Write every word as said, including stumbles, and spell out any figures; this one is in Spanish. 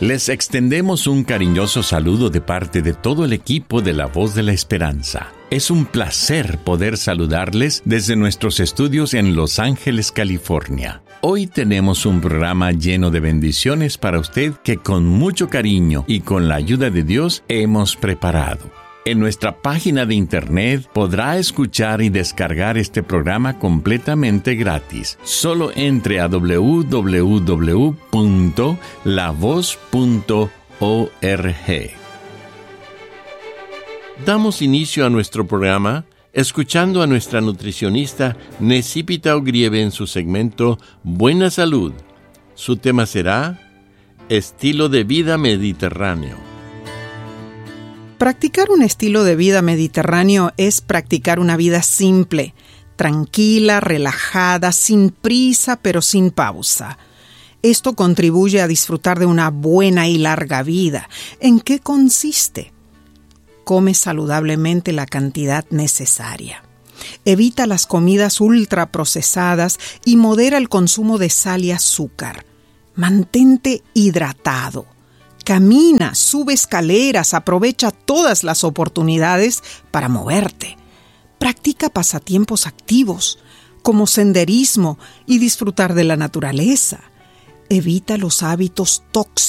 Les extendemos un cariñoso saludo de parte de todo el equipo de La Voz de la Esperanza. Es un placer poder saludarles desde nuestros estudios en Los Ángeles, California. Hoy tenemos un programa lleno de bendiciones para usted que con mucho cariño y con la ayuda de Dios hemos preparado. En nuestra página de internet podrá escuchar y descargar este programa completamente gratis. Solo entre a doble u doble u doble u punto la voz punto org. Damos inicio a nuestro programa escuchando a nuestra nutricionista Necipita Ogrieve en su segmento Buena Salud. Su tema será Estilo de Vida Mediterráneo. Practicar un estilo de vida mediterráneo es practicar una vida simple, tranquila, relajada, sin prisa pero sin pausa. Esto contribuye a disfrutar de una buena y larga vida. ¿En qué consiste? Come saludablemente la cantidad necesaria. Evita las comidas ultraprocesadas y modera el consumo de sal y azúcar. Mantente hidratado. Camina, sube escaleras, aprovecha todas las oportunidades para moverte. Practica pasatiempos activos, como senderismo y disfrutar de la naturaleza. Evita los hábitos tóxicos